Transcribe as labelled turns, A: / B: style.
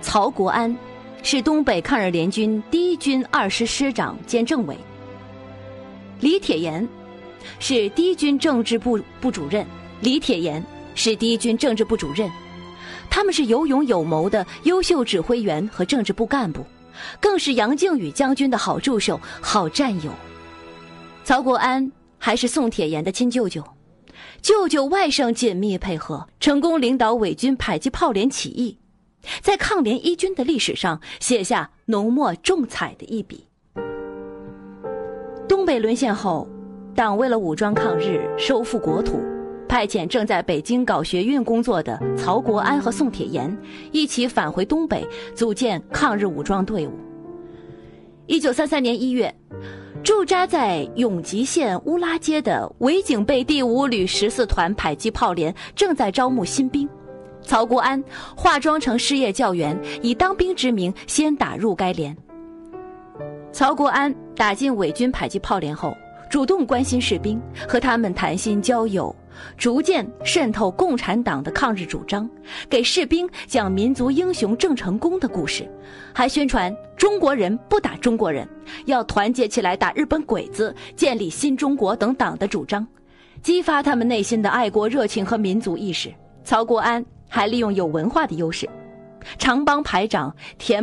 A: 曹国安是东北抗日联军第1军2师师长兼政委，李铁炎是第1军政治部主任，他们是有勇有谋的优秀指挥员和政治部干部，更是杨靖宇将军的好助手、好战友。曹国安还是宋铁炎的亲舅舅，舅舅外甥紧密配合，成功领导伪军迫击炮连起义，在抗联1军的历史上写下浓墨重彩的一笔。东北沦陷后，党为了武装抗日、收复国土，派遣正在北京搞学运工作的曹国安和宋铁炎一起返回东北，组建抗日武装队伍。1933年1月，驻扎在永吉县乌拉街的伪警备第5旅14团迫击炮连正在招募新兵，曹国安化妆成失业教员，以当兵之名先打入该连。曹国安打进伪军迫击炮连后，主动关心士兵，和他们谈心交友，逐渐渗透共产党的抗日主张，给士兵讲民族英雄郑成功的故事，还宣传中国人不打中国人，要团结起来打日本鬼子，建立新中国等党的主张，激发他们内心的爱国热情和民族意识。曹国安还利用有文化的优势，常帮排长田